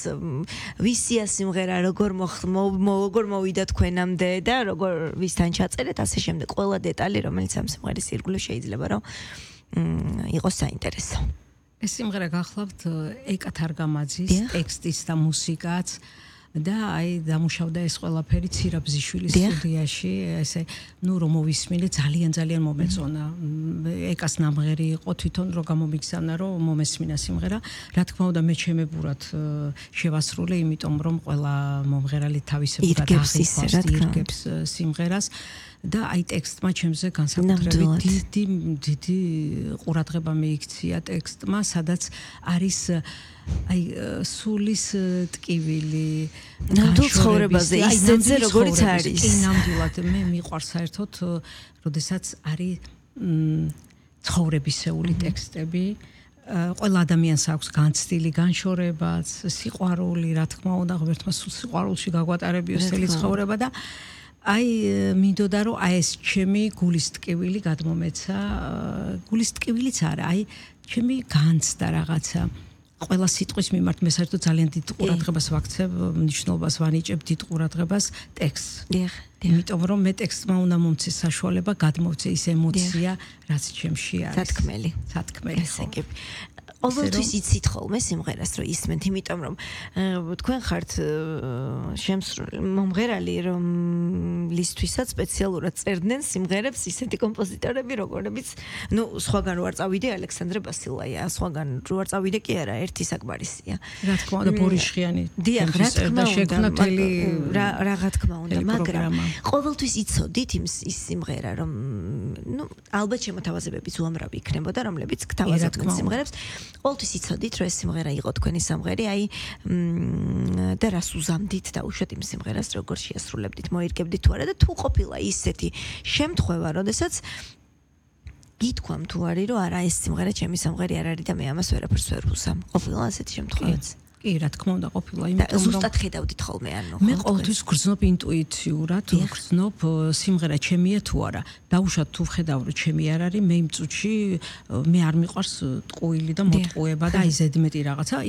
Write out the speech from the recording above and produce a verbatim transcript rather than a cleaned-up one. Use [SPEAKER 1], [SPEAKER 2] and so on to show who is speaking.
[SPEAKER 1] ვისია სიმღერა, როგორ როგორ მოვიდა თქვენამდე და როგორ ვისთან ჩაწერეთ, ასე შემდეგ. ყველა დეტალი, რომელიც ამ სიმღერის ირგვლივ შეიძლება რომ იყოს საინტერესო.
[SPEAKER 2] ეს სიმღერა გახლავთ ეკა თარგამაძის ტექსტის და მუსიკაც და აი დამუშავდა ეს ყველაფერი ცირაბზიშვილის სტუდიაში, ესე ნუ რომ მოვისმინე ძალიან ძალიან მომეწონა. ეკას ნამღერი იყო თვითონ რომ გამომიგზავნა რომ მომესმინა სიმღერა. რა თქმა უნდა მე ჩემებურად შევასრულე, იმიტომ რომ ყველა მომღერალი თავისებურად აღიქვას სიმღერას. და აი ტექსტმა ჩემზე განსაკუთრებით დიდი დიდი ყურადღება მიიქცია ტექსტმა, სადაც არის აი სულის ტკივილი,
[SPEAKER 1] ნამდვილ ცხოვრებაზე, ისეთზე როგორიც არის.
[SPEAKER 2] კი, ნამდვილად მე მიყვარს საერთოდ, როდესაც არის ცხოვრებისეული ტექსტები. ყველა ადამიანს აქვს განცდილი განშორებაც, სიყვარული, რა თქმა უნდა, ღმერთმა სულ სიყვარულში გაგვატარებიოს წელი ცხოვრება და აი მინდოდა რომ აი ეს ჩემი გულის ტკივილი გადმომეცა, გულის ტკივილიც არა, აი ჩემი განცდა რაღაცა. ყველა სიტყვის მიმართ მე საერთოდ ძალიან დიდ ყურადღებას ვაქცევ, მნიშვნელობას ვანიჭებ დიდ ყურადღებას ტექსტს.
[SPEAKER 1] დიახ,
[SPEAKER 2] იმიტომ რომ მე ტექსტმა უნდა მომცეს საშუალება გადმოვცე ის ემოცია, რაც ჩემში არის.
[SPEAKER 1] სათქმელი,
[SPEAKER 2] სათქმელი.
[SPEAKER 1] ესე იგი ყოველთვის იცით ხოლმე სიმღერას რომ ისმენთ, იმიტომ რომ თქვენ ხართ შემსრულებელი მომღერალი, რომლისთვისაც სპეციალურად წერდნენ სიმღერებს ისეთი კომპოზიტორები, როგორებიც, ნუ სხვაგან რო არ წავიდე ალექსანდრე ბასილაია, სხვაგან რო არ წავიდე კი არა, ერთი საკმარისია.
[SPEAKER 2] რა თქმა უნდა ბორიშხიანი.
[SPEAKER 1] დიახ, რა თქმა უნდა,
[SPEAKER 2] რა
[SPEAKER 1] რა თქმა უნდა, მაგრამ ყოველთვის იცოდით იმ ის სიმღერა, რომ ნუ ალბათ შემოთავაზებებიც უამრავი იქნებოდა, რომლებიც გთავაზობდნენ სიმღერებს. ყოველთვის იცოდით, რომ ეს სიმღერა იყო თქვენი სამღერი, აი და რას უზამდით და უშოთ იმ სიმღერას როგორ შეასრულებდით, მოირგებდით თუ არა და თუ ყოფილა ისეთი შემთხვევა, როდესაც გითქვამ თუ არის, რომ არა ეს სიმღერა ჩემი სამღერი არ არის და მე ამას ვერაფერს ვერ ვუსამ. ყოფილა ასეთი შემთხვევაც?
[SPEAKER 2] კი, რა თქმა უნდა ყოფილა, იმიტომ რომ
[SPEAKER 1] ზუსტად ხედავდით ხოლმე, ანუ
[SPEAKER 2] მე ყოველთვის გრძნობ ინტუიციურად, გრძნობ სიმღერა ჩემია თუ არა. დაუშვათ თუ ვხედავ რომ ჩემი არ არის, მე იმ წუთში მე არ მიყვარს ტყუილი და მოტყუება და აი ზედმეტი რაღაცა